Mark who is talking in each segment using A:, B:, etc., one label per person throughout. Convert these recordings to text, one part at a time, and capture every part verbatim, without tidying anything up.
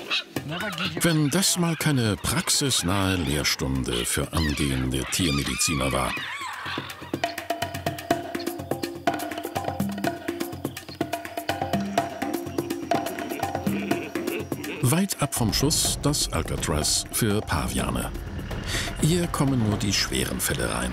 A: Wenn das mal keine praxisnahe Lehrstunde für angehende Tiermediziner war. Weit ab vom Schuss das Alcatraz für Paviane. Hier kommen nur die schweren Fälle rein.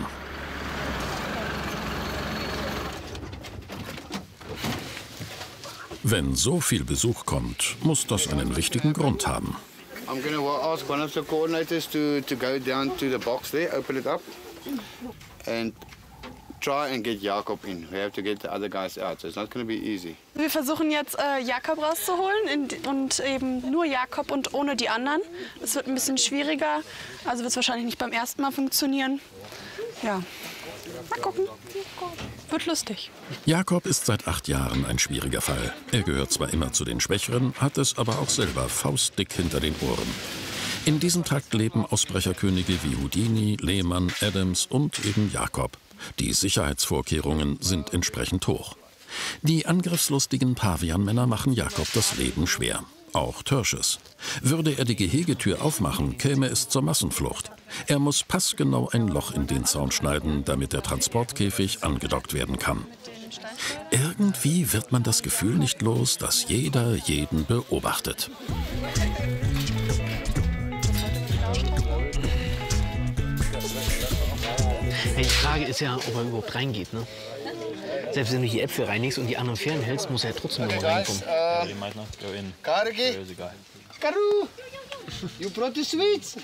A: Wenn so viel Besuch kommt, muss das einen wichtigen Grund haben.
B: I'm going to ask one of the coordinators to, to go down to the box there, open it up, and try and get Jakob in. We have to get the other guys out, so it's not going to be easy.
C: Wir versuchen jetzt äh, Jakob rauszuholen in, und eben nur Jakob und ohne die anderen. Das wird ein bisschen schwieriger, also wird es wahrscheinlich nicht beim ersten Mal funktionieren. Ja, mal gucken. Wird lustig.
A: Jakob ist seit acht Jahren ein schwieriger Fall. Er gehört zwar immer zu den Schwächeren, hat es aber auch selber faustdick hinter den Ohren. In diesem Trakt leben Ausbrecherkönige wie Houdini, Lehmann, Adams und eben Jakob. Die Sicherheitsvorkehrungen sind entsprechend hoch. Die angriffslustigen Pavianmänner machen Jakob das Leben schwer. Auch Tertius. Würde er die Gehegetür aufmachen, käme es zur Massenflucht. Er muss passgenau ein Loch in den Zaun schneiden, damit der Transportkäfig angedockt werden kann. Irgendwie wird man das Gefühl nicht los, dass jeder jeden beobachtet.
D: Die Frage ist ja, ob er überhaupt reingeht, ne? Selbst wenn du die Äpfel reinigst und die anderen fernhältst, muss er ja trotzdem noch reinkommen.
B: Kargi, Karu, you brought the sweets.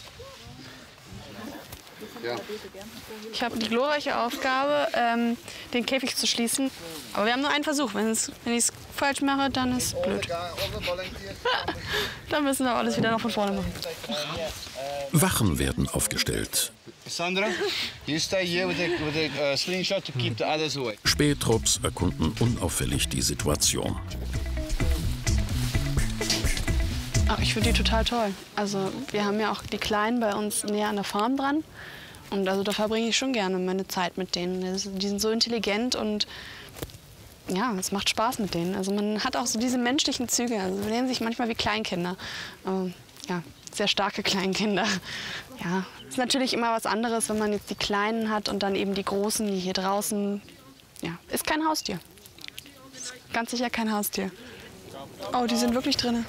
B: Ja.
C: Ich habe die glorreiche Aufgabe, ähm, den Käfig zu schließen. Aber wir haben nur einen Versuch. Wenn ich es falsch mache, dann ist es blöd. Dann müssen wir alles wieder noch von vorne machen.
A: Wachen werden aufgestellt.
B: Sandra, you stay here with the, with the uh, slingshot to keep the others away.
A: Spähtrupps erkunden unauffällig die Situation.
C: Ach, ich finde die total toll. Also wir haben ja auch die Kleinen bei uns näher an der Farm dran. Und also da verbringe ich schon gerne meine Zeit mit denen. Die sind so intelligent und ja, es macht Spaß mit denen. Also man hat auch so diese menschlichen Züge. Also sie nehmen sich manchmal wie Kleinkinder. Ähm, ja, sehr starke Kleinkinder. Ja, ist natürlich immer was anderes, wenn man jetzt die Kleinen hat und dann eben die Großen, die hier draußen. Ja, ist kein Haustier. Ist ganz sicher kein Haustier. Oh, die sind wirklich drinne.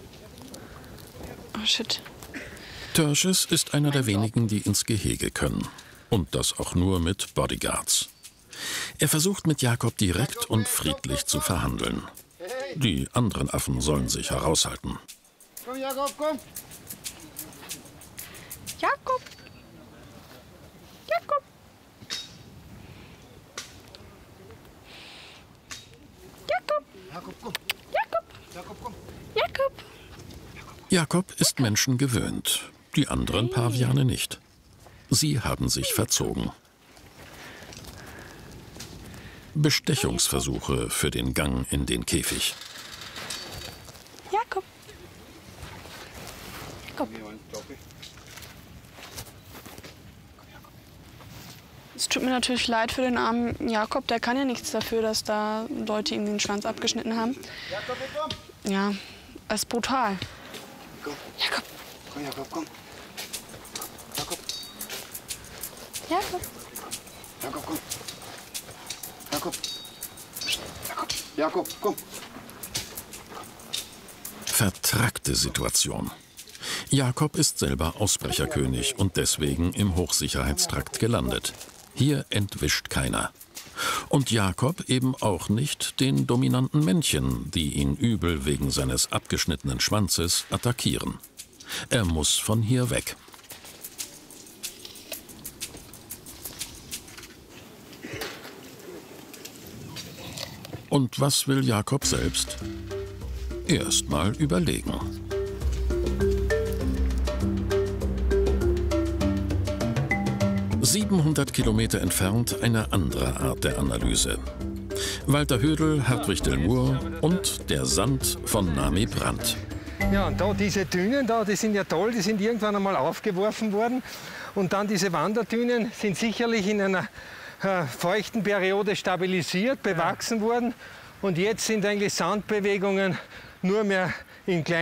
C: Oh, shit.
A: Tertius ist einer der wenigen, die ins Gehege können. Und das auch nur mit Bodyguards. Er versucht mit Jakob direkt und friedlich zu verhandeln. Die anderen Affen sollen sich heraushalten.
B: Komm, Jakob, komm.
C: Jakob! Jakob! Jakob!
B: Jakob, komm.
C: Jakob!
B: Jakob, komm.
C: Jakob!
A: Jakob ist Menschen gewöhnt, die anderen Paviane nicht. Sie haben sich verzogen. Bestechungsversuche für den Gang in den Käfig.
C: Jakob! Jakob! Es tut mir natürlich leid für den armen Jakob. Der kann ja nichts dafür, dass da Leute ihm den Schwanz abgeschnitten haben.
B: Jakob, komm.
C: Ja, es ist brutal.
B: Komm.
C: Jakob!
B: Komm, Jakob, komm. Jakob.
C: Jakob!
B: Jakob, komm. Jakob. Jakob. Jakob, komm.
A: Vertrackte Situation. Jakob ist selber Ausbrecherkönig und deswegen im Hochsicherheitstrakt gelandet. Hier entwischt keiner. Und Jakob eben auch nicht den dominanten Männchen, die ihn übel wegen seines abgeschnittenen Schwanzes attackieren. Er muss von hier weg. Und was will Jakob selbst? Erst mal überlegen. siebenhundert Kilometer entfernt eine andere Art der Analyse. Walter Hödel, Hartwig Delmour und der Sand von Nami Brandt.
E: Ja, und da diese Dünen, da, die sind ja toll, die sind irgendwann einmal aufgeworfen worden. Und dann diese Wanderdünen sind sicherlich in einer äh, feuchten Periode stabilisiert, bewachsen worden. Und jetzt sind eigentlich Sandbewegungen nur mehr in kleinen